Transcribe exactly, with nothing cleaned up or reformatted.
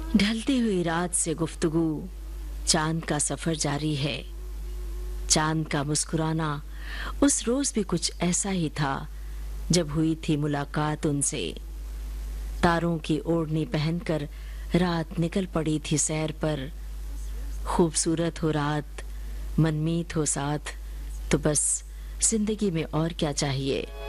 ढलती हुई रात से गुफ्तगू, चांद का सफर जारी है। चांद का मुस्कुराना उस रोज भी कुछ ऐसा ही था जब हुई थी मुलाकात उनसे। तारों की ओढ़नी पहनकर रात निकल पड़ी थी सैर पर। खूबसूरत हो रात, मनमीत हो साथ, तो बस जिंदगी में और क्या चाहिए।